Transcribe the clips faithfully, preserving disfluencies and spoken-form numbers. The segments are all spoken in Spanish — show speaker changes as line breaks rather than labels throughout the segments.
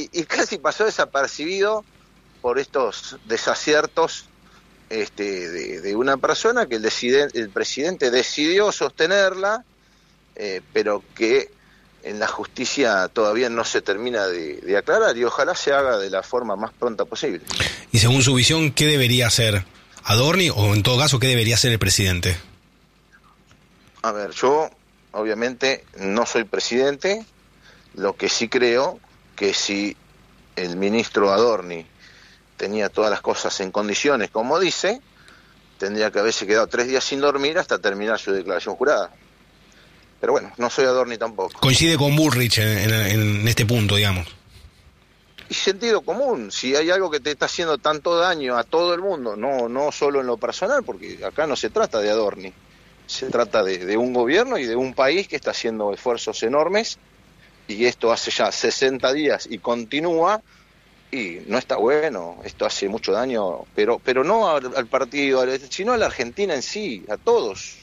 y, y casi pasó desapercibido por estos desaciertos este, de, de una persona que el, decide, el presidente decidió sostenerla, eh, pero que en la justicia todavía no se termina de, de aclarar, y ojalá se haga de la forma más pronta posible.
Y según su visión, ¿qué debería hacer Adorni, o en todo caso, qué debería hacer el presidente?
A ver, yo obviamente no soy presidente, lo que sí creo que si el ministro Adorni tenía todas las cosas en condiciones, como dice, tendría que haberse quedado tres días sin dormir hasta terminar su declaración jurada. Pero bueno, no soy Adorni tampoco.
Coincide con Bullrich en, en, en este punto, digamos.
Y sentido común, si hay algo que te está haciendo tanto daño a todo el mundo, no, no solo en lo personal, porque acá no se trata de Adorni, se trata de, de un gobierno y de un país que está haciendo esfuerzos enormes, y esto hace ya sesenta días y continúa, y no está bueno, esto hace mucho daño, pero, pero no al, al partido, sino a la Argentina en sí, a todos.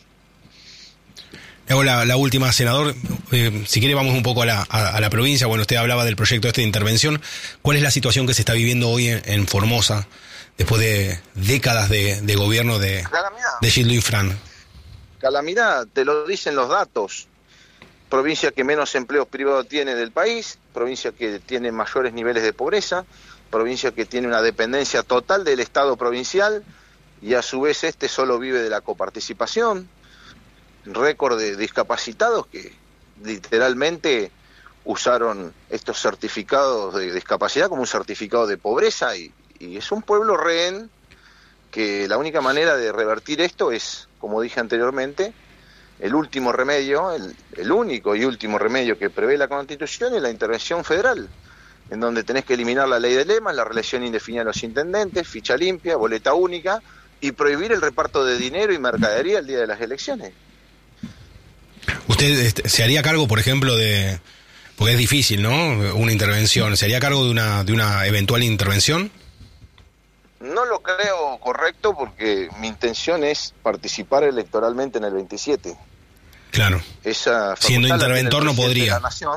Hago la, la última, senador. Eh, si quiere vamos un poco a la, a, a la provincia. Bueno, usted hablaba del proyecto este de intervención. ¿Cuál es la situación que se está viviendo hoy en, en Formosa, después de décadas de, de gobierno de, de Gildo Infran?
Calamidad, te lo dicen los datos. Provincia que menos empleos privados tiene del país, provincia que tiene mayores niveles de pobreza, provincia que tiene una dependencia total del Estado provincial, y a su vez este solo vive de la coparticipación. Récord de discapacitados que literalmente usaron estos certificados de discapacidad como un certificado de pobreza, y, y es un pueblo rehén que la única manera de revertir esto es, como dije anteriormente, el último remedio, el, el único y último remedio que prevé la Constitución es la intervención federal, en donde tenés que eliminar la ley de lemas, la reelección indefinida de los intendentes, ficha limpia, boleta única, y prohibir el reparto de dinero y mercadería el día de las elecciones.
¿Usted este, se haría cargo, por ejemplo, de... porque es difícil, ¿no?, una intervención. ¿Se haría cargo de una, de una eventual intervención?
No lo creo correcto porque mi intención es participar electoralmente en el veintisiete.
Claro.
Esa
Siendo interventor no podría.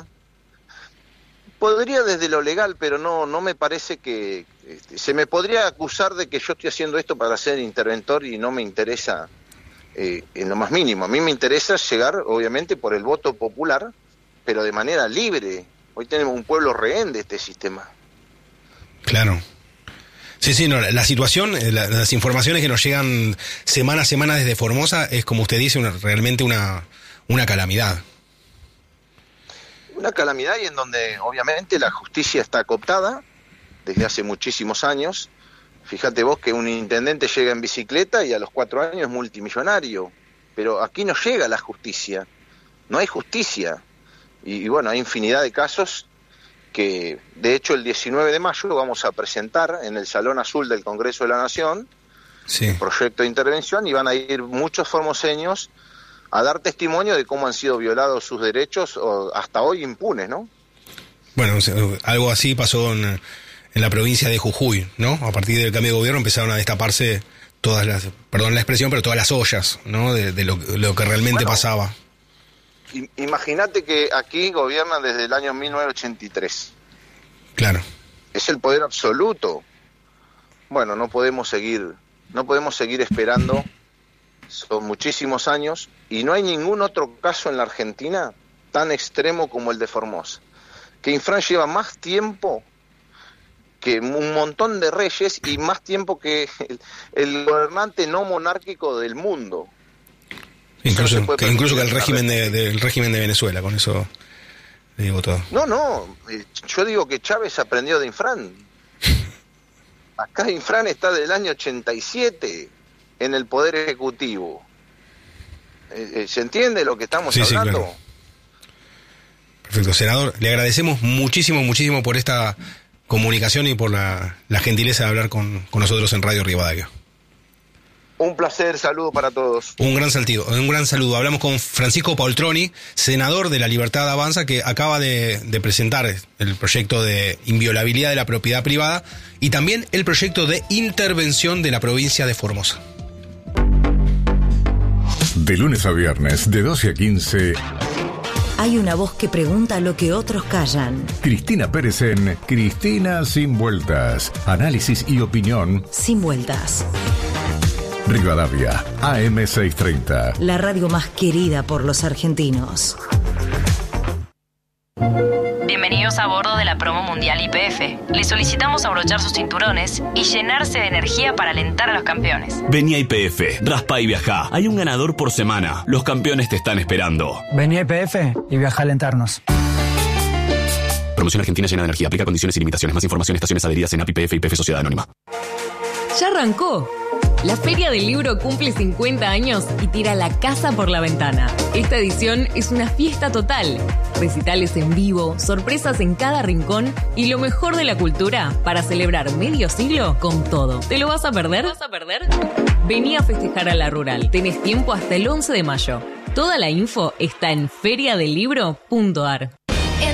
Podría desde lo legal, pero no no me parece que... Este, se me podría acusar de que yo estoy haciendo esto para ser interventor y no me interesa eh, en lo más mínimo. A mí me interesa llegar, obviamente, por el voto popular, pero de manera libre. Hoy tenemos un pueblo rehén de este sistema.
Claro. Sí, sí, no, la situación, la, las informaciones que nos llegan semana a semana desde Formosa es, como usted dice, una, realmente una, una calamidad.
Una calamidad, y en donde obviamente la justicia está cooptada desde hace muchísimos años. Fíjate vos que un intendente llega en bicicleta y a los cuatro años es multimillonario, pero aquí no llega la justicia, no hay justicia. Y, y bueno, hay infinidad de casos que, de hecho, el diecinueve de mayo vamos a presentar en el Salón Azul del Congreso de la Nación, sí, el proyecto de intervención, y van a ir muchos formoseños a dar testimonio de cómo han sido violados sus derechos, o hasta hoy impunes, ¿no?
Bueno, algo así pasó en, en la provincia de Jujuy, ¿no? A partir del cambio de gobierno empezaron a destaparse todas las, perdón la expresión, pero todas las ollas, ¿no?, de, de lo, lo que realmente bueno, pasaba.
Imagínate que aquí gobiernan desde el año mil novecientos ochenta y tres.
Claro.
Es el poder absoluto. Bueno, no podemos seguir, no podemos seguir esperando. Son muchísimos años y no hay ningún otro caso en la Argentina tan extremo como el de Formosa. Que Infran lleva más tiempo que un montón de reyes y más tiempo que el, el gobernante no monárquico del mundo.
Incluso, no que, incluso que el régimen de, del régimen de Venezuela, con eso le digo todo.
No, no, yo digo que Chávez aprendió de Infran. Acá Infran está del año ochenta y siete en el Poder Ejecutivo. ¿Se entiende lo que estamos sí, hablando?
Sí, claro. Perfecto, senador, le agradecemos muchísimo, muchísimo por esta comunicación y por la, la gentileza de hablar con, con nosotros en Radio Rivadavia.
Un placer, saludo para todos.
Un gran saludo, un gran saludo. Hablamos con Francisco Poltroni, senador de La Libertad Avanza, que acaba de, de presentar el proyecto de inviolabilidad de la propiedad privada y también el proyecto de intervención de la provincia de Formosa.
De lunes a viernes, de doce a quince, Hay una voz que pregunta lo que otros callan.
Cristina Pérez en Cristina Sin Vueltas. Análisis y opinión
Sin vueltas.
Rivadavia, A M seiscientos treinta.
La radio más querida por los argentinos.
Bienvenidos a bordo de la promo mundial Y P F. Les solicitamos abrochar sus cinturones y llenarse de energía para alentar a los campeones.
Vení a Y P F, raspa y viajá. Hay un ganador por semana. Los campeones te están esperando.
Vení a Y P F y viajá a alentarnos.
Promoción Argentina llena de energía. Aplica condiciones y limitaciones. Más información en estaciones adheridas en A P I P F y P F Sociedad Anónima.
Ya arrancó. La Feria del Libro cumple cincuenta años y tira la casa por la ventana. Esta edición es una fiesta total. Recitales en vivo, sorpresas en cada rincón y lo mejor de la cultura para celebrar medio siglo con todo. ¿Te lo vas a perder? ¿Te lo vas a perder? Vení a festejar a la Rural. Tenés tiempo hasta el once de mayo. Toda la info está en feria del libro punto ar.